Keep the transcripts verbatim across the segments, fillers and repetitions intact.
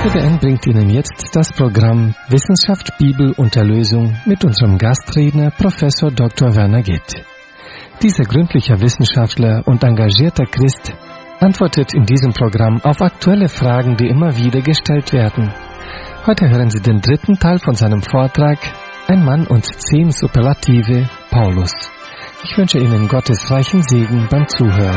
C B N bringt Ihnen jetzt das Programm Wissenschaft, Bibel und Erlösung mit unserem Gastredner Professor Doktor Werner Gitt. Dieser gründliche Wissenschaftler und engagierter Christ antwortet in diesem Programm auf aktuelle Fragen, die immer wieder gestellt werden. Heute hören Sie den dritten Teil von seinem Vortrag Ein Mann und zehn Superlative, Paulus. Ich wünsche Ihnen Gottes reichen Segen beim Zuhören.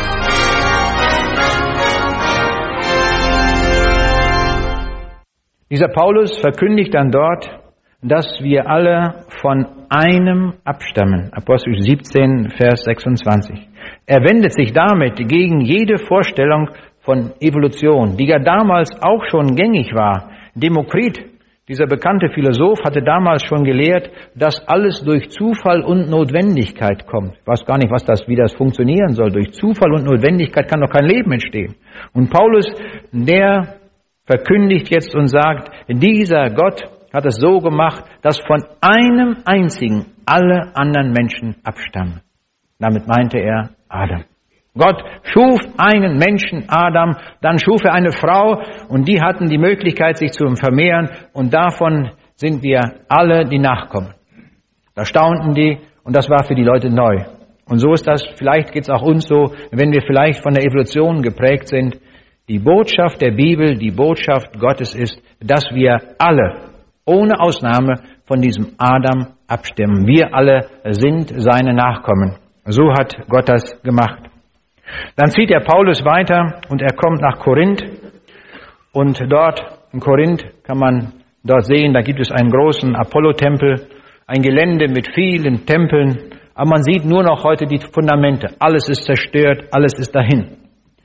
Dieser Paulus verkündigt dann dort, dass wir alle von einem abstammen. Apostel siebzehn, Vers sechsundzwanzig. Er wendet sich damit gegen jede Vorstellung von Evolution, die ja damals auch schon gängig war. Demokrit, dieser bekannte Philosoph, hatte damals schon gelehrt, dass alles durch Zufall und Notwendigkeit kommt. Ich weiß gar nicht, was das, wie das funktionieren soll. Durch Zufall und Notwendigkeit kann doch kein Leben entstehen. Und Paulus, der verkündigt jetzt und sagt, dieser Gott hat es so gemacht, dass von einem einzigen alle anderen Menschen abstammen. Damit meinte er Adam. Gott schuf einen Menschen, Adam, dann schuf er eine Frau und die hatten die Möglichkeit, sich zu vermehren und davon sind wir alle die Nachkommen. Da staunten die und das war für die Leute neu. Und so ist das, vielleicht geht es auch uns so, wenn wir vielleicht von der Evolution geprägt sind. Die Botschaft der Bibel, die Botschaft Gottes ist, dass wir alle, ohne Ausnahme, von diesem Adam abstammen. Wir alle sind seine Nachkommen. So hat Gott das gemacht. Dann zieht der Paulus weiter und er kommt nach Korinth. Und dort in Korinth kann man dort sehen, da gibt es einen großen Apollo-Tempel, ein Gelände mit vielen Tempeln. Aber man sieht nur noch heute die Fundamente. Alles ist zerstört, alles ist dahin.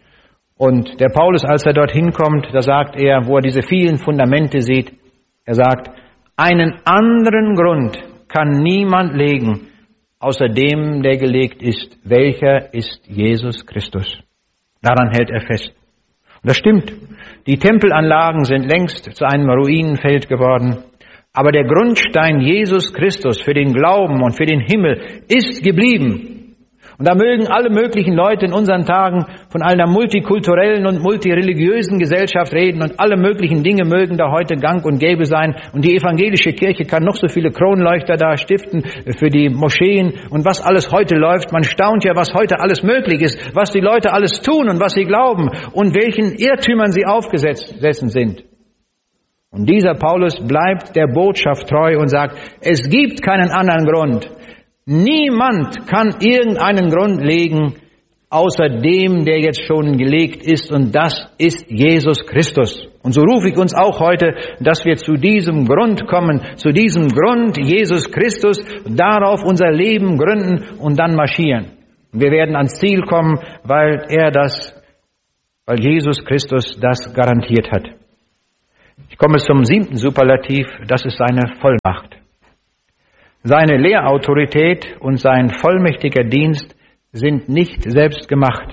Und der Paulus, als er dorthin kommt, da sagt er, wo er diese vielen Fundamente sieht, er sagt, einen anderen Grund kann niemand legen, außer dem, der gelegt ist. Welcher ist Jesus Christus? Daran hält er fest. Und das stimmt. Die Tempelanlagen sind längst zu einem Ruinenfeld geworden. Aber der Grundstein Jesus Christus für den Glauben und für den Himmel ist geblieben. Und da mögen alle möglichen Leute in unseren Tagen von einer multikulturellen und multireligiösen Gesellschaft reden und alle möglichen Dinge mögen da heute gang und gäbe sein. Und die evangelische Kirche kann noch so viele Kronleuchter da stiften für die Moscheen und was alles heute läuft. Man staunt ja, was heute alles möglich ist, was die Leute alles tun und was sie glauben und welchen Irrtümern sie aufgesessen sind. Und dieser Paulus bleibt der Botschaft treu und sagt, es gibt keinen anderen Grund. Niemand kann irgendeinen Grund legen, außer dem, der jetzt schon gelegt ist, und das ist Jesus Christus. Und so rufe ich uns auch heute, dass wir zu diesem Grund kommen, zu diesem Grund Jesus Christus, darauf unser Leben gründen und dann marschieren. Wir werden ans Ziel kommen, weil er das, weil Jesus Christus das garantiert hat. Ich komme zum siebten Superlativ, das ist seine Vollmacht. Seine Lehrautorität und sein vollmächtiger Dienst sind nicht selbst gemacht.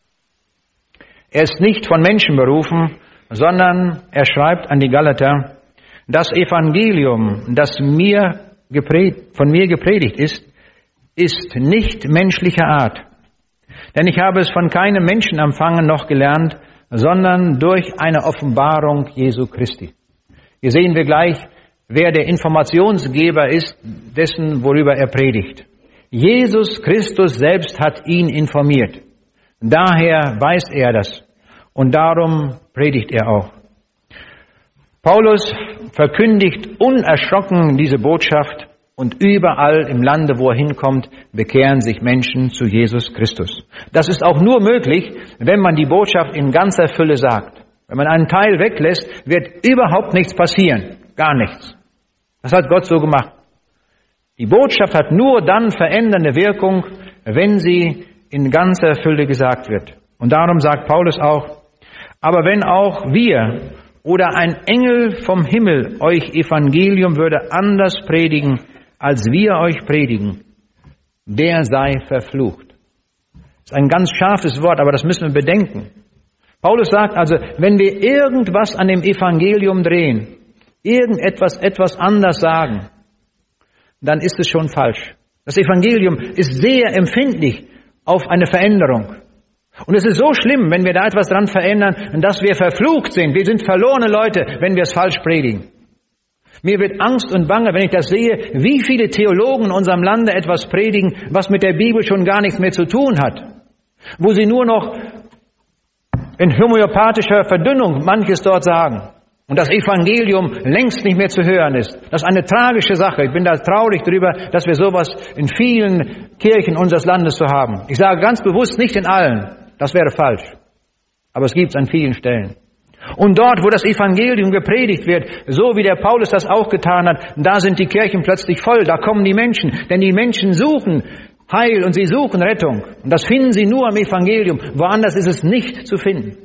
Er ist nicht von Menschen berufen, sondern er schreibt an die Galater, das Evangelium, das mir gepredigt, von mir gepredigt ist, ist nicht menschlicher Art. Denn ich habe es von keinem Menschen empfangen noch gelernt, sondern durch eine Offenbarung Jesu Christi. Hier sehen wir gleich, wer der Informationsgeber ist, dessen, worüber er predigt. Jesus Christus selbst hat ihn informiert. Daher weiß er das. Und darum predigt er auch. Paulus verkündigt unerschrocken diese Botschaft und überall im Lande, wo er hinkommt, bekehren sich Menschen zu Jesus Christus. Das ist auch nur möglich, wenn man die Botschaft in ganzer Fülle sagt. Wenn man einen Teil weglässt, wird überhaupt nichts passieren. Gar nichts. Das hat Gott so gemacht. Die Botschaft hat nur dann verändernde Wirkung, wenn sie in ganzer Fülle gesagt wird. Und darum sagt Paulus auch, aber wenn auch wir oder ein Engel vom Himmel euch Evangelium würde anders predigen, als wir euch predigen, der sei verflucht. Das ist ein ganz scharfes Wort, aber das müssen wir bedenken. Paulus sagt also, wenn wir irgendwas an dem Evangelium drehen, irgendetwas etwas anders sagen, dann ist es schon falsch. Das Evangelium ist sehr empfindlich auf eine Veränderung. Und es ist so schlimm, wenn wir da etwas dran verändern, dass wir verflucht sind. Wir sind verlorene Leute, wenn wir es falsch predigen. Mir wird Angst und Bange, wenn ich das sehe, wie viele Theologen in unserem Lande etwas predigen, was mit der Bibel schon gar nichts mehr zu tun hat. Wo sie nur noch in homöopathischer Verdünnung manches dort sagen. Und das Evangelium längst nicht mehr zu hören ist. Das ist eine tragische Sache. Ich bin da traurig darüber, dass wir sowas in vielen Kirchen unseres Landes zu haben. Ich sage ganz bewusst nicht in allen. Das wäre falsch. Aber es gibt es an vielen Stellen. Und dort, wo das Evangelium gepredigt wird, so wie der Paulus das auch getan hat, da sind die Kirchen plötzlich voll. Da kommen die Menschen. Denn die Menschen suchen Heil und sie suchen Rettung. Und das finden sie nur am Evangelium. Woanders ist es nicht zu finden.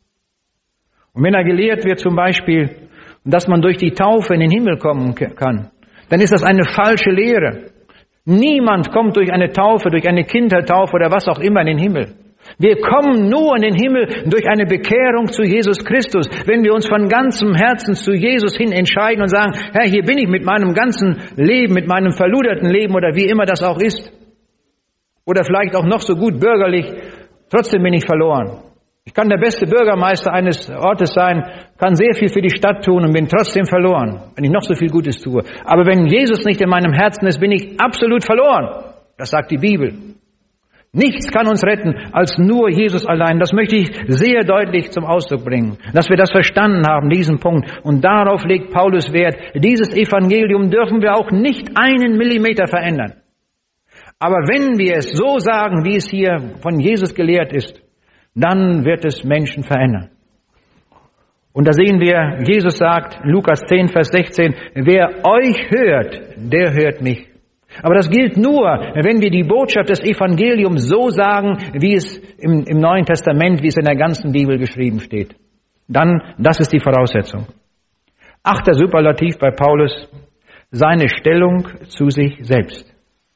Und wenn da gelehrt wird zum Beispiel, dass man durch die Taufe in den Himmel kommen kann, dann ist das eine falsche Lehre. Niemand kommt durch eine Taufe, durch eine Kindertaufe oder was auch immer in den Himmel. Wir kommen nur in den Himmel durch eine Bekehrung zu Jesus Christus, wenn wir uns von ganzem Herzen zu Jesus hin entscheiden und sagen, Herr, hier bin ich mit meinem ganzen Leben, mit meinem verluderten Leben oder wie immer das auch ist. Oder vielleicht auch noch so gut bürgerlich, trotzdem bin ich verloren. Ich kann der beste Bürgermeister eines Ortes sein, kann sehr viel für die Stadt tun und bin trotzdem verloren, wenn ich noch so viel Gutes tue. Aber wenn Jesus nicht in meinem Herzen ist, bin ich absolut verloren. Das sagt die Bibel. Nichts kann uns retten, als nur Jesus allein. Das möchte ich sehr deutlich zum Ausdruck bringen, dass wir das verstanden haben, diesen Punkt. Und darauf legt Paulus Wert. Dieses Evangelium dürfen wir auch nicht einen Millimeter verändern. Aber wenn wir es so sagen, wie es hier von Jesus gelehrt ist, dann wird es Menschen verändern. Und da sehen wir, Jesus sagt, Lukas zehn, Vers sechzehn, wer euch hört, der hört mich. Aber das gilt nur, wenn wir die Botschaft des Evangeliums so sagen, wie es im, im Neuen Testament, wie es in der ganzen Bibel geschrieben steht. Dann, das ist die Voraussetzung. Achter Superlativ bei Paulus, seine Stellung zu sich selbst.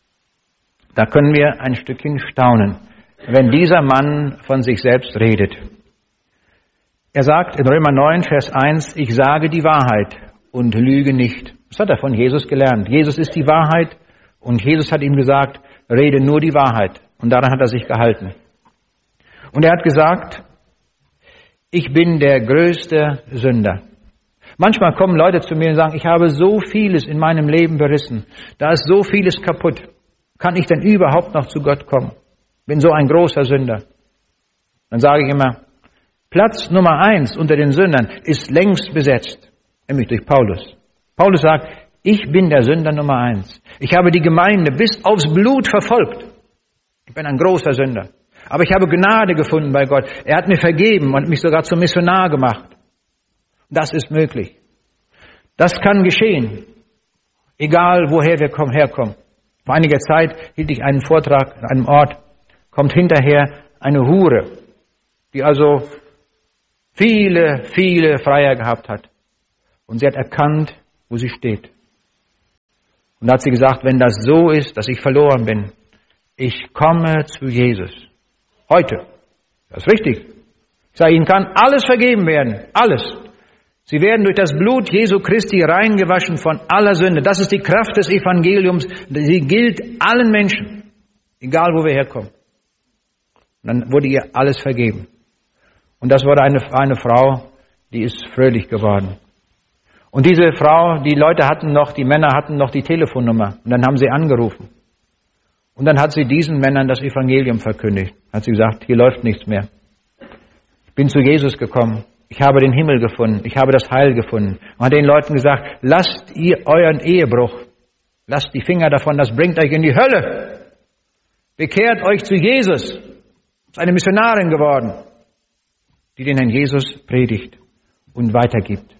Da können wir ein Stückchen staunen, wenn dieser Mann von sich selbst redet. Er sagt in Römer neun, Vers eins, ich sage die Wahrheit und lüge nicht. Das hat er von Jesus gelernt. Jesus ist die Wahrheit und Jesus hat ihm gesagt, rede nur die Wahrheit. Und daran hat er sich gehalten. Und er hat gesagt, ich bin der größte Sünder. Manchmal kommen Leute zu mir und sagen, ich habe so vieles in meinem Leben berissen. Da ist so vieles kaputt. Kann ich denn überhaupt noch zu Gott kommen? Bin so ein großer Sünder. Dann sage ich immer, Platz Nummer eins unter den Sündern ist längst besetzt, nämlich durch Paulus. Paulus sagt, ich bin der Sünder Nummer eins. Ich habe die Gemeinde bis aufs Blut verfolgt. Ich bin ein großer Sünder. Aber ich habe Gnade gefunden bei Gott. Er hat mir vergeben und mich sogar zum Missionar gemacht. Das ist möglich. Das kann geschehen, egal woher wir herkommen. Vor einiger Zeit hielt ich einen Vortrag an einem Ort, kommt hinterher eine Hure, die also viele, viele Freier gehabt hat. Und sie hat erkannt, wo sie steht. Und da hat sie gesagt, wenn das so ist, dass ich verloren bin, ich komme zu Jesus. Heute. Das ist richtig. Ich sage, ihnen kann alles vergeben werden. Alles. Sie werden durch das Blut Jesu Christi reingewaschen von aller Sünde. Das ist die Kraft des Evangeliums. Sie gilt allen Menschen. Egal, wo wir herkommen. Und dann wurde ihr alles vergeben. Und das wurde eine, eine Frau, die ist fröhlich geworden. Und diese Frau, die Leute hatten noch, die Männer hatten noch die Telefonnummer. Und dann haben sie angerufen. Und dann hat sie diesen Männern das Evangelium verkündigt. Hat sie gesagt, hier läuft nichts mehr. Ich bin zu Jesus gekommen. Ich habe den Himmel gefunden. Ich habe das Heil gefunden. Und hat den Leuten gesagt, lasst ihr euren Ehebruch. Lasst die Finger davon, das bringt euch in die Hölle. Bekehrt euch zu Jesus. Ist eine Missionarin geworden, die den Herrn Jesus predigt und weitergibt.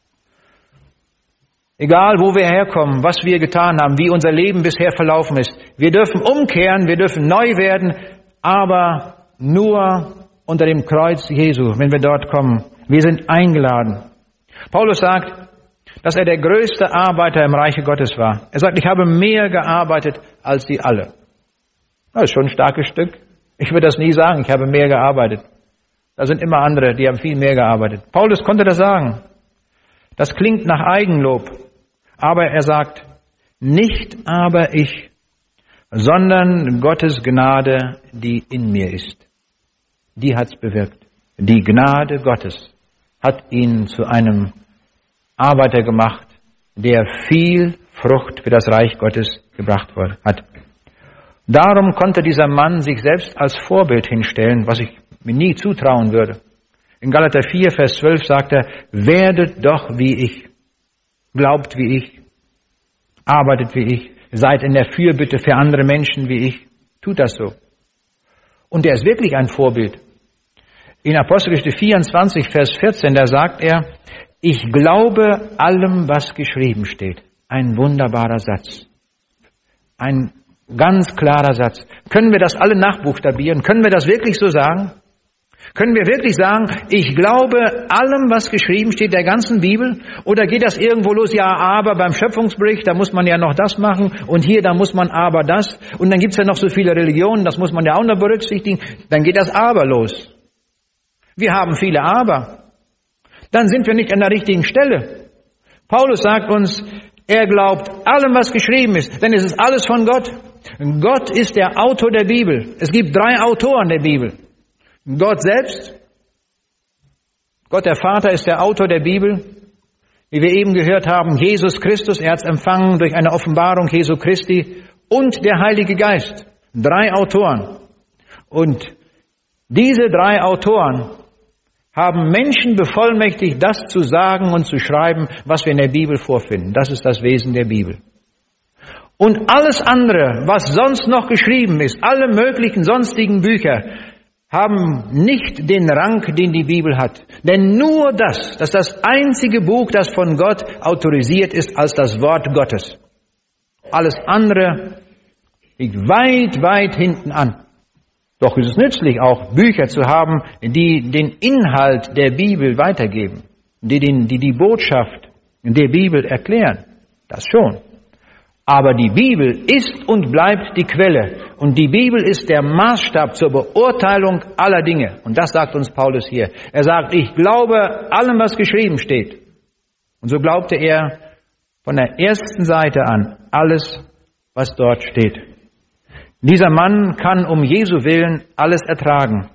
Egal, wo wir herkommen, was wir getan haben, wie unser Leben bisher verlaufen ist. Wir dürfen umkehren, wir dürfen neu werden, aber nur unter dem Kreuz Jesu, wenn wir dort kommen. Wir sind eingeladen. Paulus sagt, dass er der größte Arbeiter im Reiche Gottes war. Er sagt, ich habe mehr gearbeitet als die alle. Das ist schon ein starkes Stück. Ich würde das nie sagen, ich habe mehr gearbeitet. Da sind immer andere, die haben viel mehr gearbeitet. Paulus konnte das sagen. Das klingt nach Eigenlob. Aber er sagt, nicht aber ich, sondern Gottes Gnade, die in mir ist. die hat's bewirkt. Die Gnade Gottes hat ihn zu einem Arbeiter gemacht, der viel Frucht für das Reich Gottes gebracht hat. Darum konnte dieser Mann sich selbst als Vorbild hinstellen, was ich mir nie zutrauen würde. In Galater vier, Vers zwölf sagt er, werdet doch wie ich, glaubt wie ich, arbeitet wie ich, seid in der Fürbitte für andere Menschen wie ich, tut das so. Und er ist wirklich ein Vorbild. In Apostelgeschichte vierundzwanzig, Vers vierzehn, da sagt er, ich glaube allem, was geschrieben steht. Ein wunderbarer Satz. Ein ganz klarer Satz. Können wir das alle nachbuchstabieren? Können wir das wirklich so sagen? Können wir wirklich sagen, ich glaube allem, was geschrieben steht, der ganzen Bibel? Oder geht das irgendwo los? Ja, aber beim Schöpfungsbericht, da muss man ja noch das machen und hier, da muss man aber das. Und dann gibt's ja noch so viele Religionen, das muss man ja auch noch berücksichtigen. Dann geht das aber los. Wir haben viele aber. Dann sind wir nicht an der richtigen Stelle. Paulus sagt uns, er glaubt allem, was geschrieben ist, denn es ist alles von Gott. Gott ist der Autor der Bibel. Es gibt drei Autoren der Bibel. Gott selbst, Gott der Vater ist der Autor der Bibel. Wie wir eben gehört haben, Jesus Christus, er hat es empfangen durch eine Offenbarung Jesu Christi und der Heilige Geist. Drei Autoren. Und diese drei Autoren haben Menschen bevollmächtigt, das zu sagen und zu schreiben, was wir in der Bibel vorfinden. Das ist das Wesen der Bibel. Und alles andere, was sonst noch geschrieben ist, alle möglichen sonstigen Bücher, haben nicht den Rang, den die Bibel hat. Denn nur das, das ist das einzige Buch, das von Gott autorisiert ist als das Wort Gottes. Alles andere liegt weit, weit hinten an. Doch ist es nützlich, auch Bücher zu haben, die den Inhalt der Bibel weitergeben, die den, die, die Botschaft der Bibel erklären. Das schon. Aber die Bibel ist und bleibt die Quelle. Und die Bibel ist der Maßstab zur Beurteilung aller Dinge. Und das sagt uns Paulus hier. Er sagt, ich glaube allem, was geschrieben steht. Und so glaubte er von der ersten Seite an alles, was dort steht. Dieser Mann kann um Jesu Willen alles ertragen.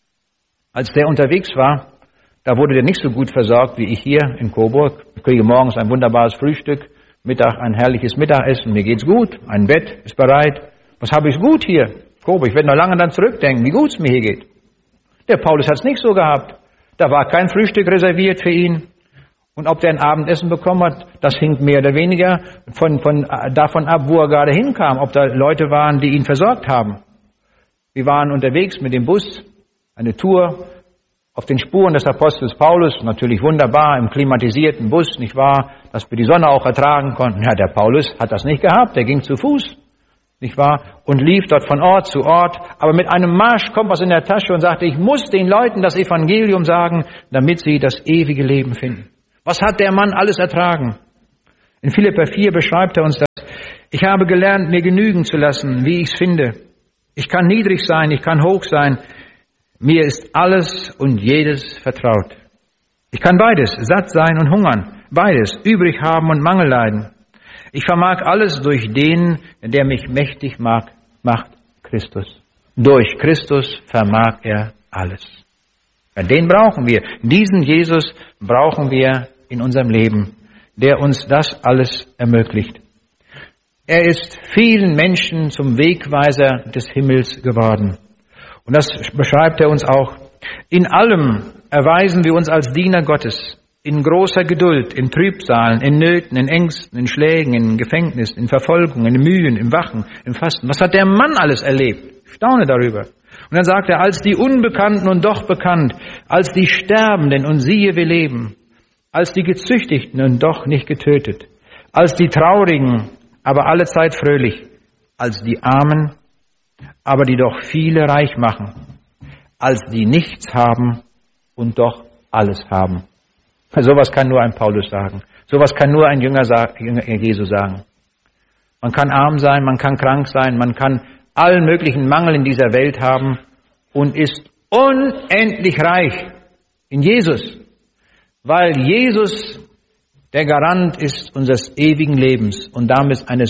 Als der unterwegs war, da wurde der nicht so gut versorgt wie ich hier in Coburg. Ich kriege morgens ein wunderbares Frühstück, Mittag ein herrliches Mittagessen, mir geht's gut, ein Bett ist bereit. Was habe ich gut hier? Coburg, ich werde noch lange dann zurückdenken, wie gut es mir hier geht. Der Paulus hat es nicht so gehabt. Da war kein Frühstück reserviert für ihn. Und ob der ein Abendessen bekommen hat, das hing mehr oder weniger von, von, davon ab, wo er gerade hinkam, ob da Leute waren, die ihn versorgt haben. Wir waren unterwegs mit dem Bus, eine Tour auf den Spuren des Apostels Paulus, natürlich wunderbar im klimatisierten Bus, nicht wahr, dass wir die Sonne auch ertragen konnten. Ja, der Paulus hat das nicht gehabt, der ging zu Fuß, nicht wahr, und lief dort von Ort zu Ort, aber mit einem Marschkompass in der Tasche und sagte, ich muss den Leuten das Evangelium sagen, damit sie das ewige Leben finden. Was hat der Mann alles ertragen? In Philipper vier beschreibt er uns das. Ich habe gelernt, mir genügen zu lassen, wie ich es finde. Ich kann niedrig sein, ich kann hoch sein. Mir ist alles und jedes vertraut. Ich kann beides, satt sein und hungern, beides, übrig haben und Mangel leiden. Ich vermag alles durch den, der mich mächtig macht, macht Christus. Durch Christus vermag er alles. Ja, den brauchen wir. Diesen Jesus brauchen wir in unserem Leben, der uns das alles ermöglicht. Er ist vielen Menschen zum Wegweiser des Himmels geworden. Und das beschreibt er uns auch. In allem erweisen wir uns als Diener Gottes, in großer Geduld, in Trübsalen, in Nöten, in Ängsten, in Schlägen, in Gefängnissen, in Verfolgungen, in Mühen, im Wachen, im Fasten. Was hat der Mann alles erlebt? Ich staune darüber. Und dann sagt er, als die Unbekannten und doch bekannt, als die Sterbenden und siehe, wir leben, als die Gezüchtigten und doch nicht getötet, als die Traurigen, aber allezeit fröhlich, als die Armen, aber die doch viele reich machen, als die nichts haben und doch alles haben. Sowas kann nur ein Paulus sagen. Sowas kann nur ein Jünger, Jünger Jesu sagen. Man kann arm sein, man kann krank sein, man kann allen möglichen Mangel in dieser Welt haben und ist unendlich reich in Jesus, weil Jesus der Garant ist unseres ewigen Lebens und damit eines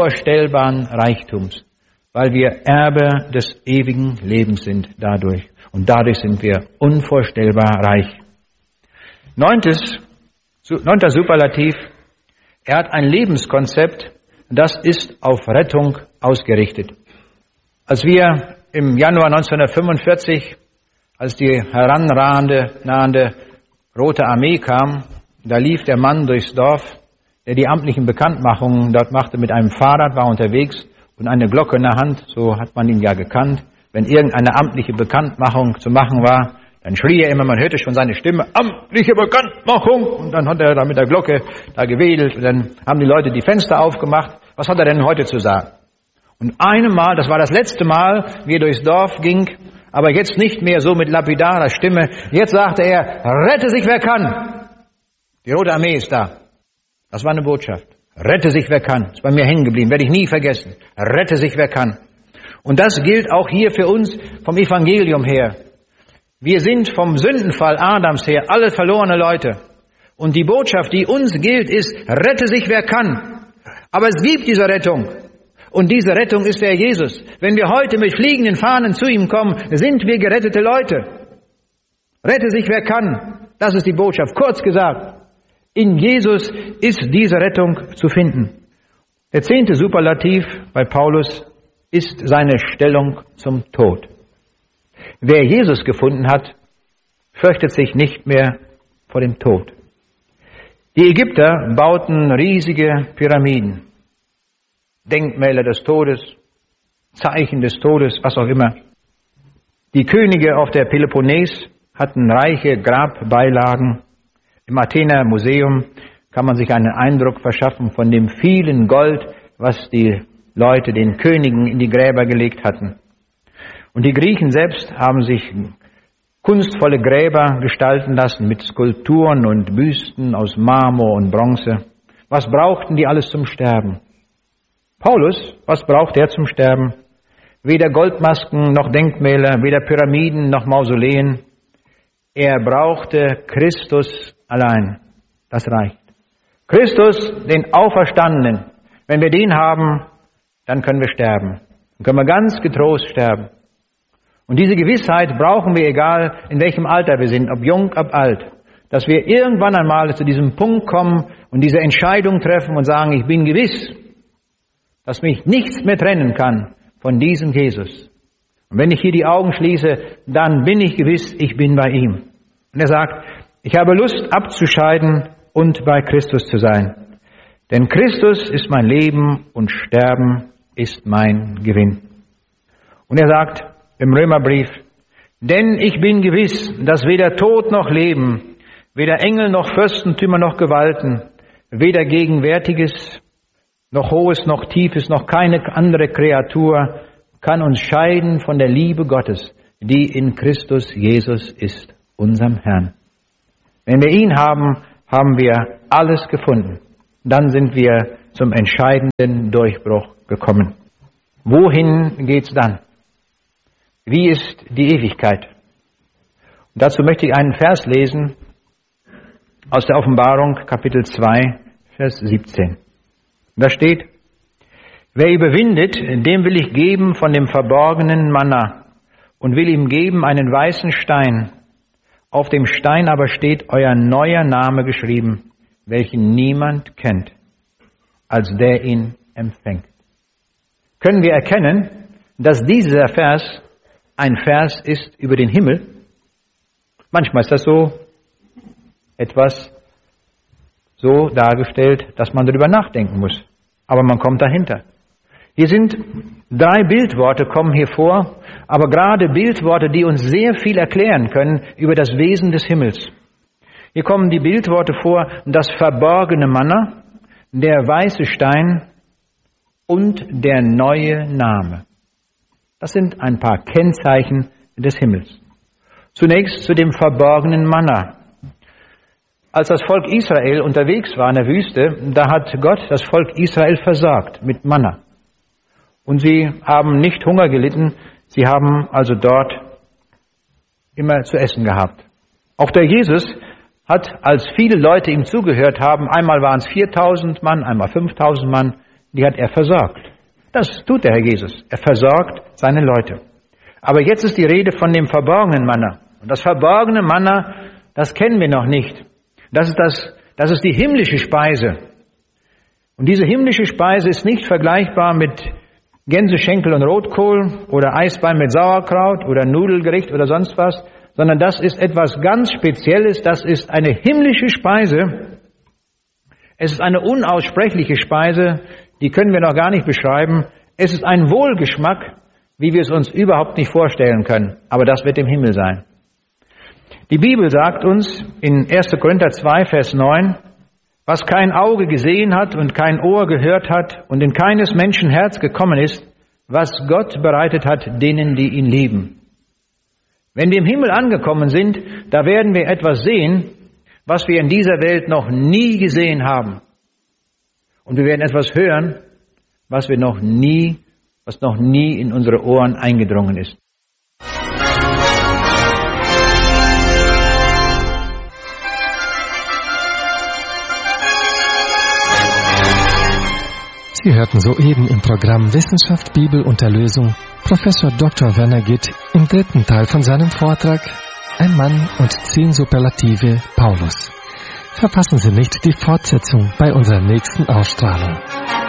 unvorstellbaren Reichtums, weil wir Erbe des ewigen Lebens sind dadurch. Und dadurch sind wir unvorstellbar reich. Neuntes, neunter Superlativ. Er hat ein Lebenskonzept, das ist auf Rettung ausgerichtet. Als wir im Januar neunzehnhundertfünfundvierzig, als die heranrahende, nahende Rote Armee kam, da lief der Mann durchs Dorf, der die amtlichen Bekanntmachungen dort machte, mit einem Fahrrad, war unterwegs und eine Glocke in der Hand, so hat man ihn ja gekannt. Wenn irgendeine amtliche Bekanntmachung zu machen war, dann schrie er immer, man hörte schon seine Stimme, amtliche Bekanntmachung, und dann hat er da mit der Glocke da gewedelt, und dann haben die Leute die Fenster aufgemacht. Was hat er denn heute zu sagen? Und einmal, das war das letzte Mal, wie er durchs Dorf ging, aber jetzt nicht mehr so mit lapidarer Stimme, jetzt sagte er, rette sich wer kann. Die Rote Armee ist da. Das war eine Botschaft. Rette sich wer kann. Ist bei mir hängen geblieben, werde ich nie vergessen. Rette sich wer kann. Und das gilt auch hier für uns vom Evangelium her. Wir sind vom Sündenfall Adams her alle verlorene Leute. Und die Botschaft, die uns gilt, ist, rette sich wer kann. Aber es gibt diese Rettung. Und diese Rettung ist der Jesus. Wenn wir heute mit fliegenden Fahnen zu ihm kommen, sind wir gerettete Leute. Rette sich wer kann. Das ist die Botschaft. Kurz gesagt, in Jesus ist diese Rettung zu finden. Der zehnte Superlativ bei Paulus ist seine Stellung zum Tod. Wer Jesus gefunden hat, fürchtet sich nicht mehr vor dem Tod. Die Ägypter bauten riesige Pyramiden, Denkmäler des Todes, Zeichen des Todes, was auch immer. Die Könige auf der Peloponnes hatten reiche Grabbeilagen. Im Athener Museum kann man sich einen Eindruck verschaffen von dem vielen Gold, was die Leute den Königen in die Gräber gelegt hatten. Und die Griechen selbst haben sich kunstvolle Gräber gestalten lassen mit Skulpturen und Büsten aus Marmor und Bronze. Was brauchten die alles zum Sterben? Paulus, was braucht er zum Sterben? Weder Goldmasken noch Denkmäler, weder Pyramiden noch Mausoleen. Er brauchte Christus allein. Das reicht. Christus, den Auferstandenen. Wenn wir den haben, dann können wir sterben. Dann können wir ganz getrost sterben. Und diese Gewissheit brauchen wir, egal in welchem Alter wir sind, ob jung, ob alt, dass wir irgendwann einmal zu diesem Punkt kommen und diese Entscheidung treffen und sagen, ich bin gewiss, dass mich nichts mehr trennen kann von diesem Jesus. Und wenn ich hier die Augen schließe, dann bin ich gewiss, ich bin bei ihm. Und er sagt, ich habe Lust abzuscheiden und bei Christus zu sein. Denn Christus ist mein Leben und Sterben ist mein Gewinn. Und er sagt im Römerbrief, denn ich bin gewiss, dass weder Tod noch Leben, weder Engel noch Fürstentümer noch Gewalten, weder Gegenwärtiges noch Hohes noch Tiefes noch keine andere Kreatur kann uns scheiden von der Liebe Gottes, die in Christus Jesus ist, unserem Herrn. Wenn wir ihn haben, haben wir alles gefunden. Dann sind wir zum entscheidenden Durchbruch gekommen. Wohin geht's dann? Wie ist die Ewigkeit? Und dazu möchte ich einen Vers lesen aus der Offenbarung, Kapitel zwei, Vers siebzehn. Da steht, wer überwindet, dem will ich geben von dem verborgenen Manna und will ihm geben einen weißen Stein. Auf dem Stein aber steht euer neuer Name geschrieben, welchen niemand kennt, als der ihn empfängt. Können wir erkennen, dass dieser Vers ein Vers ist über den Himmel? Manchmal ist das so etwas so dargestellt, dass man darüber nachdenken muss. Aber man kommt dahinter. Hier sind drei Bildworte, kommen hier vor, aber gerade Bildworte, die uns sehr viel erklären können über das Wesen des Himmels. Hier kommen die Bildworte vor, das verborgene Manna, der weiße Stein und der neue Name. Das sind ein paar Kennzeichen des Himmels. Zunächst zu dem verborgenen Manna. Als das Volk Israel unterwegs war in der Wüste, da hat Gott das Volk Israel versorgt mit Manna. Und sie haben nicht Hunger gelitten, sie haben also dort immer zu essen gehabt. Auch der Jesus hat, als viele Leute ihm zugehört haben, einmal waren es viertausend Mann, einmal fünftausend Mann, die hat er versorgt. Das tut der Herr Jesus. Er versorgt seine Leute. Aber jetzt ist die Rede von dem verborgenen Manna. Und das verborgene Manna, das kennen wir noch nicht. Das ist, das, das ist die himmlische Speise. Und diese himmlische Speise ist nicht vergleichbar mit Gänseschenkel und Rotkohl oder Eisbein mit Sauerkraut oder Nudelgericht oder sonst was, sondern das ist etwas ganz Spezielles, das ist eine himmlische Speise. Es ist eine unaussprechliche Speise, die können wir noch gar nicht beschreiben. Es ist ein Wohlgeschmack, wie wir es uns überhaupt nicht vorstellen können, aber das wird im Himmel sein. Die Bibel sagt uns in erster Korinther zwei, Vers neun, was kein Auge gesehen hat und kein Ohr gehört hat und in keines Menschen Herz gekommen ist, was Gott bereitet hat denen, die ihn lieben. Wenn wir im Himmel angekommen sind, da werden wir etwas sehen, was wir in dieser Welt noch nie gesehen haben. Und wir werden etwas hören, was wir noch nie, was noch nie in unsere Ohren eingedrungen ist. Sie hörten soeben im Programm Wissenschaft, Bibel und Erlösung Professor Doktor Werner Gitt im dritten Teil von seinem Vortrag Ein Mann und zehn Superlative Paulus. Verpassen Sie nicht die Fortsetzung bei unserer nächsten Ausstrahlung.